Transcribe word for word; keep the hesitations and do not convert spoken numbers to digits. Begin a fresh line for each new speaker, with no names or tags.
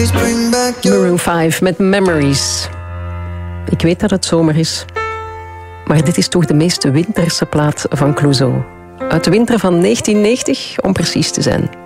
Maroon vijf met Memories. Ik weet dat het zomer is, maar dit is toch de meest winterse plaat van Clouseau. Uit de winter van negentien negentig, om precies te zijn.